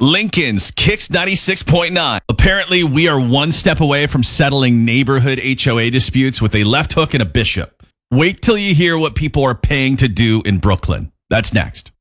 Lincoln's Kicks 96.9. Apparently, we are one step away from settling neighborhood HOA disputes with a left hook and a bishop. Wait till you hear what people are paying to do in Brooklyn. That's next.